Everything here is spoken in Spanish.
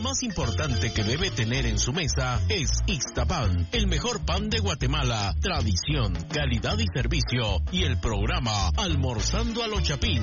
más importante que debe tener en su mesa es Ixtapan, el mejor pan de Guatemala, tradición, calidad y servicio, y el programa Almorzando a lo Chapín,